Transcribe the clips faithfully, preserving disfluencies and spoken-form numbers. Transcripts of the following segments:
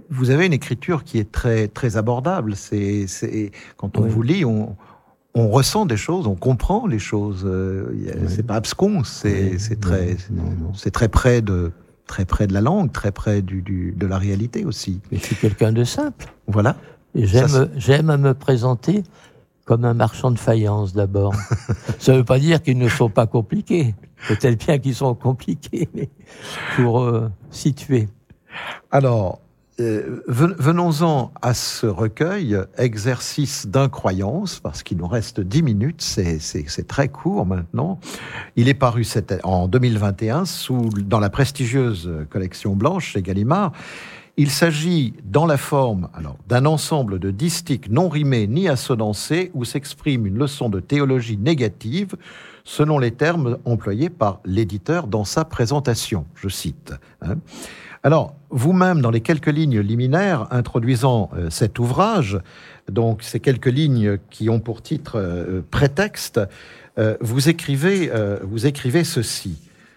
vous avez une écriture qui est très, très abordable. C'est, c'est, quand on Oui. vous lit, on, on ressent des choses, on comprend les choses. Euh, Oui. C'est pas abscon, c'est, Oui. c'est, très, Non, non, non. c'est très près de, très près de la langue, très près du, du, de la réalité aussi. Je suis quelqu'un de simple. Voilà. Et j'aime, Ça, j'aime me présenter comme un marchand de faïence, d'abord. Ça ne veut pas dire qu'ils ne sont pas compliqués. Peut-être bien qu'ils sont compliqués, mais pour euh, situer. Alors, euh, venons-en à ce recueil, exercice d'incroyance, parce qu'il nous reste dix minutes, c'est, c'est, c'est très court maintenant. Il est paru cette, en deux mille vingt et un sous, dans la prestigieuse collection blanche chez Gallimard. Il s'agit, dans la forme, alors, d'un ensemble de distiches non rimés ni assonances où s'exprime une leçon de théologie négative selon les termes employés par l'éditeur dans sa présentation. Je cite. Hein. Alors, vous-même, dans les quelques lignes liminaires introduisant euh, cet ouvrage, donc ces quelques lignes qui ont pour titre euh, prétexte, euh, vous écrivez, euh, vous écrivez ceci.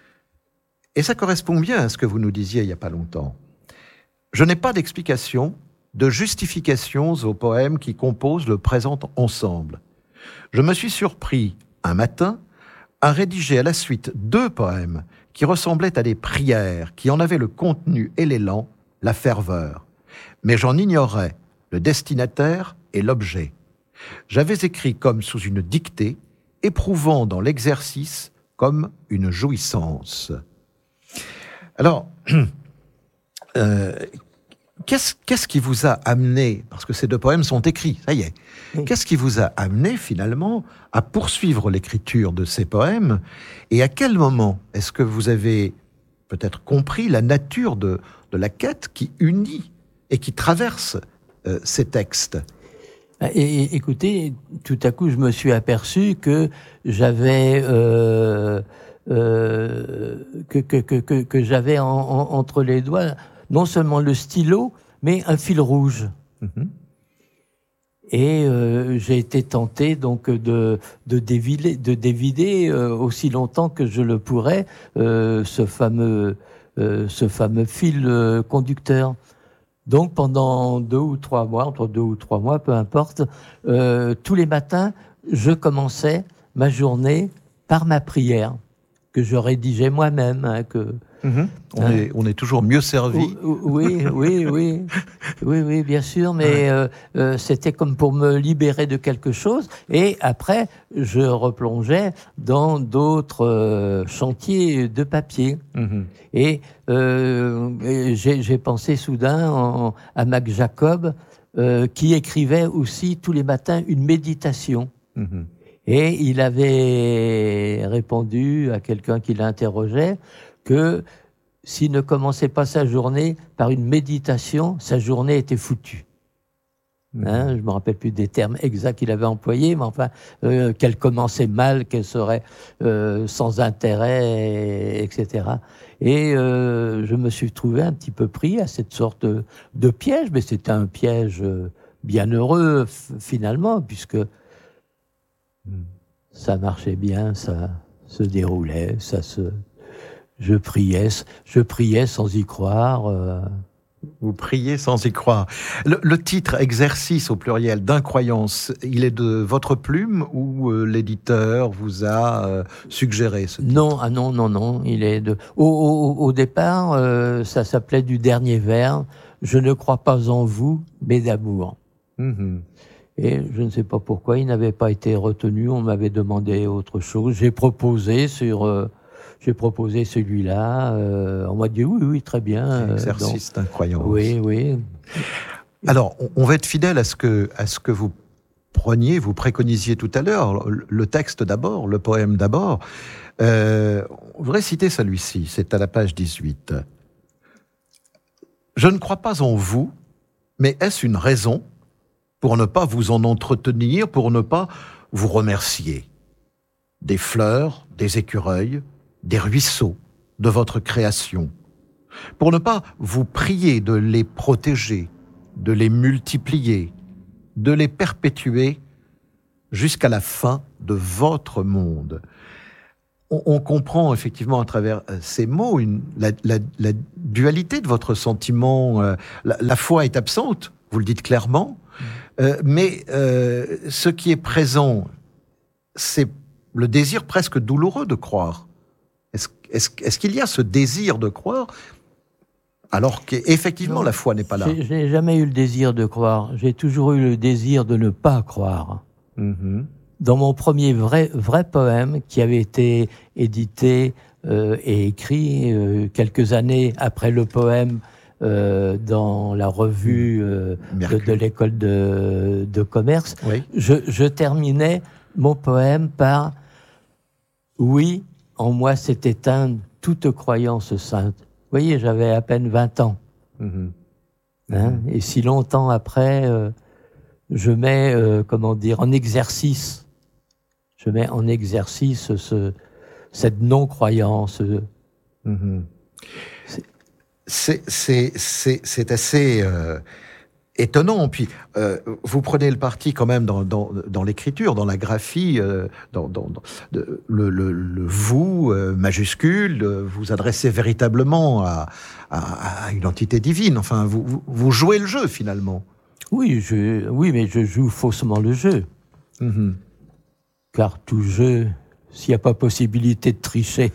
Et ça correspond bien à ce que vous nous disiez il n'y a pas longtemps. Je n'ai pas d'explication, de justifications aux poèmes qui composent le présent ensemble. Je me suis surpris, un matin, à rédiger à la suite deux poèmes qui ressemblaient à des prières, qui en avaient le contenu et l'élan, la ferveur. Mais j'en ignorais le destinataire et l'objet. J'avais écrit comme sous une dictée, éprouvant dans l'exercice comme une jouissance. Alors... Euh, qu'est-ce, qu'est-ce qui vous a amené, parce que ces deux poèmes sont écrits, ça y est, oui. Qu'est-ce qui vous a amené finalement à poursuivre l'écriture de ces poèmes, et à quel moment est-ce que vous avez peut-être compris la nature de, de la quête qui unit et qui traverse euh, ces textes ? Et, et, écoutez, tout à coup je me suis aperçu que j'avais... Euh, euh, que, que, que, que, que j'avais en, en, entre les doigts non seulement le stylo, mais un fil rouge. Mmh. Et euh, j'ai été tenté donc de, de dévider, de dévider euh, aussi longtemps que je le pourrais euh, ce fameux, euh, ce fameux fil euh, conducteur. Donc pendant deux ou trois mois, entre deux ou trois mois, peu importe, euh, tous les matins, je commençais ma journée par ma prière, que je rédigeais moi-même, hein, que... Mmh. On, hein. est, on est toujours mieux servi. Oui, oui, oui, oui, oui, bien sûr, mais euh, euh, c'était comme pour me libérer de quelque chose. Et après, je replongeais dans d'autres euh, chantiers de papier. Mmh. Et, euh, et j'ai, j'ai pensé soudain en, à Mac Jacob, euh, qui écrivait aussi tous les matins une méditation. Mmh. Et il avait répondu à quelqu'un qui l'interrogeait que s'il ne commençait pas sa journée par une méditation, sa journée était foutue. Mmh. Hein, je ne me rappelle plus des termes exacts qu'il avait employés, mais enfin, euh, qu'elle commençait mal, qu'elle serait euh, sans intérêt, et, etc. Et euh, je me suis trouvé un petit peu pris à cette sorte de, de piège, mais c'était un piège bien heureux, f- finalement, puisque mmh. ça marchait bien, ça se déroulait, ça se... Je priais, je priais sans y croire. Euh... Vous priez sans y croire. Le, le titre « Exercice » au pluriel d'incroyance, il est de votre plume ou euh, l'éditeur vous a euh, suggéré ce titre ? Non, ah non, non, non. Il est de. Au, au, au départ, euh, ça s'appelait du dernier vers. Je ne crois pas en vous, mais d'amour. Mmh. Et je ne sais pas pourquoi il n'avait pas été retenu. On m'avait demandé autre chose. J'ai proposé sur. Euh, J'ai proposé celui-là. Euh, on m'a dit oui, oui, très bien. Exercice euh, d'incroyance. Oui, oui. Alors, on, on va être fidèle à ce que, à ce que vous preniez, vous préconisiez tout à l'heure. Le, le texte d'abord, le poème d'abord. Euh, on voudrait citer celui-ci. C'est à la page dix-huit. Je ne crois pas en vous, mais est-ce une raison pour ne pas vous en entretenir, pour ne pas vous remercier ? Des fleurs, des écureuils, des ruisseaux de votre création, pour ne pas vous prier de les protéger, de les multiplier, de les perpétuer jusqu'à la fin de votre monde. on, on comprend effectivement à travers ces mots une, la, la, la dualité de votre sentiment. Euh, la, la foi est absente, vous le dites clairement, mmh. euh, mais euh, ce qui est présent, c'est le désir presque douloureux de croire. Est-ce, est-ce, est-ce qu'il y a ce désir de croire alors qu'effectivement non, la foi n'est pas là? Je n'ai jamais eu le désir de croire. J'ai toujours eu le désir de ne pas croire. Mmh. Dans mon premier vrai, vrai poème, qui avait été édité euh, et écrit euh, quelques années après le poème euh, dans la revue euh, de, de l'école de, de commerce, oui. je, je terminais mon poème par « Oui, en moi s'est éteinte toute croyance sainte ». Vous voyez, j'avais à peine vingt ans. Mmh. Hein, et si longtemps après, euh, je mets, euh, comment dire, en exercice, je mets en exercice ce, cette non-croyance. Mmh. C'est, c'est, c'est, c'est, c'est assez euh, étonnant. Puis, euh, vous prenez le parti quand même dans, dans, dans l'écriture, dans la graphie, euh, dans, dans, dans de, le, le, le vous euh, majuscule, euh, vous adressez véritablement à, à, à une entité divine. Enfin, vous, vous, vous jouez le jeu finalement. Oui, je, oui, mais je joue faussement le jeu. Mmh. Car tout jeu, s'il n'y a pas possibilité de tricher,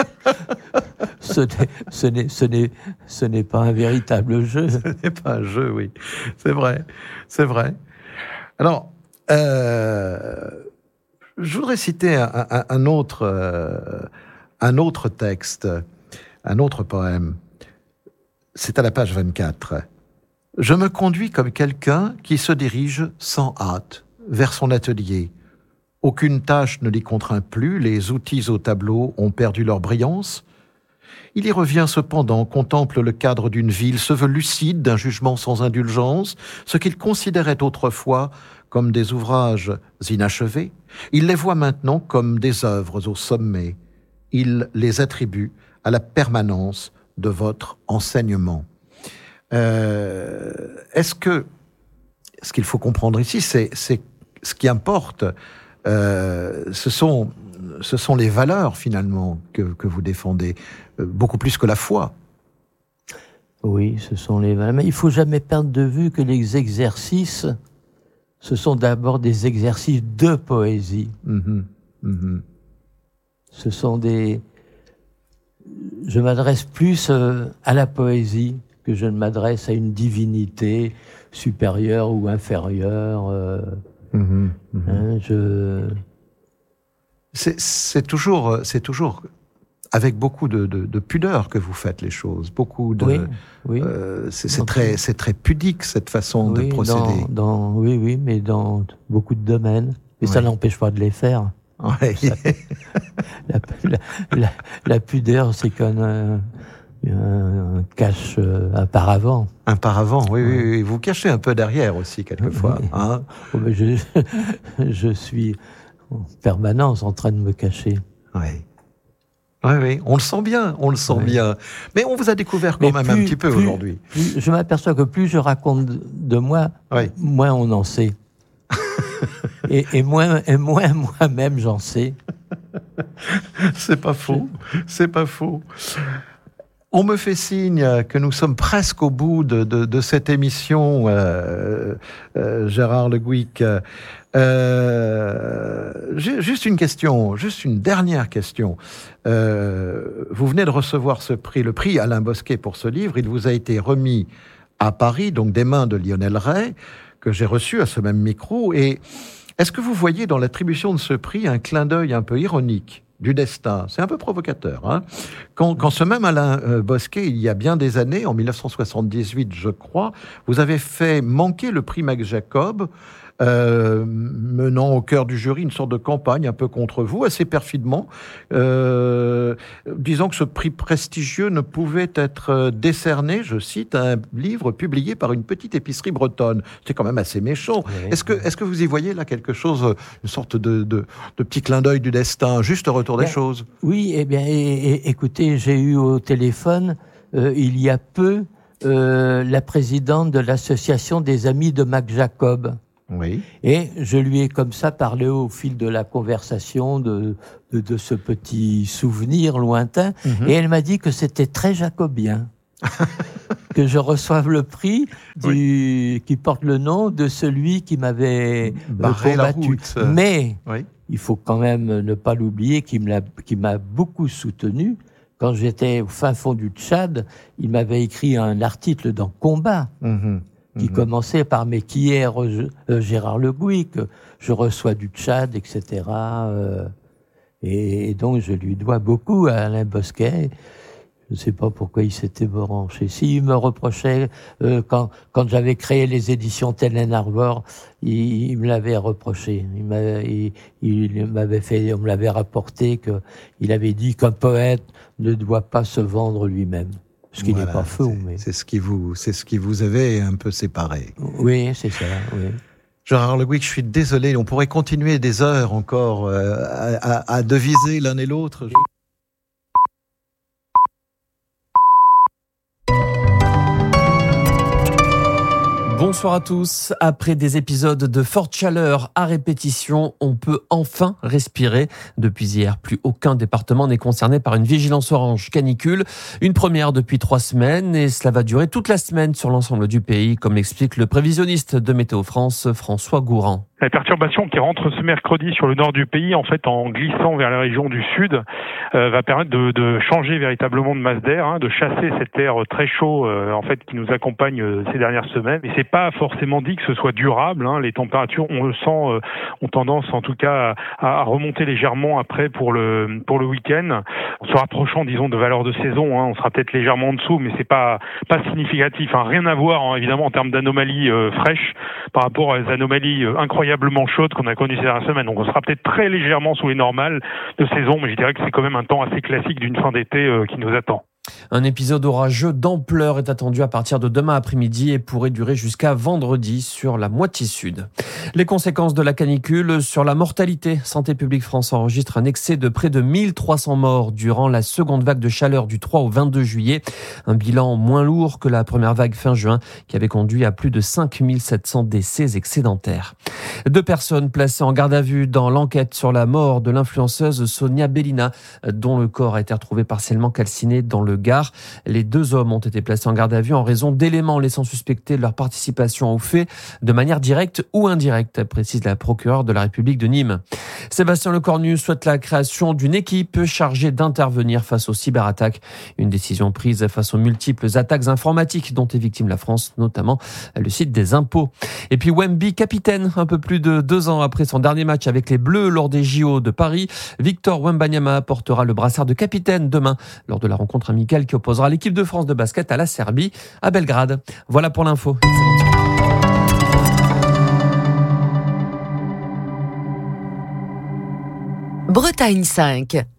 ce, n'est, ce, n'est, ce, n'est, ce n'est pas un véritable jeu. Ce n'est pas un jeu, oui. C'est vrai, c'est vrai. Alors, euh, je voudrais citer un, un, un, autre, euh, un autre texte, un autre poème. C'est à la page vingt-quatre. « Je me conduis comme quelqu'un qui se dirige sans hâte vers son atelier. Aucune tâche ne l'y contraint plus, les outils au tableau ont perdu leur brillance. Il y revient cependant, contemple le cadre d'une ville, se veut lucide d'un jugement sans indulgence, ce qu'il considérait autrefois comme des ouvrages inachevés. Il les voit maintenant comme des œuvres au sommet. Il les attribue à la permanence de votre enseignement. » Euh, est-ce que ce qu'il faut comprendre ici, c'est, c'est ce qui importe, euh, ce sont, ce sont les valeurs finalement que, que vous défendez, euh, beaucoup plus que la foi. Oui, ce sont les valeurs. Mais il ne faut jamais perdre de vue que les exercices, ce sont d'abord des exercices de poésie. Mmh, mmh. Ce sont des... Je m'adresse plus à la poésie que je ne m'adresse à une divinité supérieure ou inférieure. Euh, mmh, mmh. Hein, je... c'est, c'est, toujours, c'est toujours avec beaucoup de, de, de pudeur que vous faites les choses. Beaucoup de, oui, oui. Euh, c'est, c'est, très, c'est très pudique, cette façon oui, de procéder. Dans, dans, oui, oui, mais dans beaucoup de domaines. Et oui. Ça n'empêche pas de les faire. Ouais. Ça, la, la, la, la pudeur, c'est qu'un... Euh, un cache euh, un paravent. Un paravent, oui, oui, oui. Vous cachez un peu derrière aussi, quelquefois. Oui. Hein oh, mais je, je suis en permanence en train de me cacher. Oui. Oui, oui, on le sent bien, on le sent oui. bien. Mais on vous a découvert quand mais même plus, un petit peu plus, aujourd'hui. Plus, je m'aperçois que plus je raconte de moi, oui. moins on en sait. et, et, moins, et moins moi-même j'en sais. C'est pas faux, c'est pas faux. On me fait signe que nous sommes presque au bout de, de, de cette émission, euh, euh, Gérard Le Gouic. Euh, juste une question, juste une dernière question. Euh, vous venez de recevoir ce prix, le prix Alain Bosquet pour ce livre. Il vous a été remis à Paris, donc des mains de Lionel Ray, que j'ai reçu à ce même micro. Et est-ce que vous voyez dans l'attribution de ce prix un clin d'œil un peu ironique du destin? C'est un peu provocateur. Hein, quand, quand ce même Alain euh, Bosquet, il y a bien des années, en dix-neuf cent soixante-dix-huit, je crois, vous avez fait manquer le prix Max Jacob, euh, menant au cœur du jury une sorte de campagne un peu contre vous, assez perfidement, euh, disant que ce prix prestigieux ne pouvait être décerné, je cite, à un livre publié par une petite épicerie bretonne. C'est quand même assez méchant. Oui. Est-ce que, est-ce que vous y voyez là quelque chose, une sorte de, de, de petit clin d'œil du destin, juste retour des bien, choses? Oui, eh bien, et, et, écoutez, j'ai eu au téléphone, euh, il y a peu, euh, la présidente de l'association des amis de Max Jacob. Oui. Et je lui ai comme ça parlé au fil de la conversation de, de, de ce petit souvenir lointain. Mm-hmm. Et elle m'a dit que c'était très jacobien. Que je reçoive le prix du, oui. qui porte le nom de celui qui m'avait barré combattu. La route. Mais oui. il faut quand même ne pas l'oublier qu'il me l'a, qu'il m'a beaucoup soutenu. Quand j'étais au fin fond du Tchad, il m'avait écrit un article dans Combat. Mm-hmm. Qui mmh. commençait par « Mais qui est euh, Gérard Le Gouy, que je reçois du Tchad, et cetera euh, et, et donc, je lui dois beaucoup à Alain Bosquet. Je ne sais pas pourquoi il s'était branché. S'il me reprochait, euh, quand, quand j'avais créé les éditions Tellen Arbor, il, il me l'avait reproché. Il m'avait, il, il m'avait fait, on me l'avait rapporté qu'il avait dit qu'un poète ne doit pas se vendre lui-même. Ce qui voilà, n'est pas faux, c'est, mais... C'est ce qui vous, c'est ce qui vous avait un peu séparé. Oui, c'est ça, oui. Gérard Le Gouy, je suis désolé, on pourrait continuer des heures encore euh, à, à, à deviser l'un et l'autre. Bonsoir à tous. Après des épisodes de forte chaleur à répétition, on peut enfin respirer. Depuis hier, plus aucun département n'est concerné par une vigilance orange canicule. Une première depuis trois semaines et cela va durer toute la semaine sur l'ensemble du pays, comme l'explique le prévisionniste de Météo France, François Gourand. La perturbation qui rentre ce mercredi sur le nord du pays, en fait, en glissant vers la région du sud, euh, va permettre de, de changer véritablement de masse d'air, hein, de chasser cet air très chaud, euh, en fait, qui nous accompagne euh, ces dernières semaines. Et c'est pas forcément dit que ce soit durable. Hein. Les températures, on le sent, euh, ont tendance, en tout cas, à, à remonter légèrement après pour le pour le week-end, en se rapprochant, disons, de valeurs de saison. Hein. On sera peut-être légèrement en dessous, mais c'est pas pas significatif. Hein. Rien à voir, hein, évidemment, en termes d'anomalies euh, fraîches par rapport à les anomalies euh, incroyables. incroyablement chaude qu'on a connu ces dernières semaines. Donc on sera peut-être très légèrement sous les normales de saison, mais je dirais que c'est quand même un temps assez classique d'une fin d'été euh, qui nous attend. Un épisode orageux d'ampleur est attendu à partir de demain après-midi et pourrait durer jusqu'à vendredi sur la moitié sud. Les conséquences de la canicule sur la mortalité. Santé publique France enregistre un excès de près de mille trois cents morts durant la seconde vague de chaleur du trois au vingt-deux juillet. Un bilan moins lourd que la première vague fin juin qui avait conduit à plus de cinq mille sept cents décès excédentaires. Deux personnes placées en garde à vue dans l'enquête sur la mort de l'influenceuse Sonia Bellina, dont le corps a été retrouvé partiellement calciné dans le Gard. Les deux hommes ont été placés en garde à vue en raison d'éléments laissant suspecter leur participation aux faits de manière directe ou indirecte, précise la procureure de la République de Nîmes. Sébastien Lecornu souhaite la création d'une équipe chargée d'intervenir face aux cyberattaques. Une décision prise face aux multiples attaques informatiques dont est victime la France, notamment le site des impôts. Et puis Wemby, capitaine, un peu plus de deux ans après son dernier match avec les Bleus lors des J O de Paris, Victor Wembanyama portera le brassard de capitaine demain lors de la rencontre amicale qui opposera l'équipe de France de basket à la Serbie à Belgrade. Voilà pour l'info. Bretagne cinq.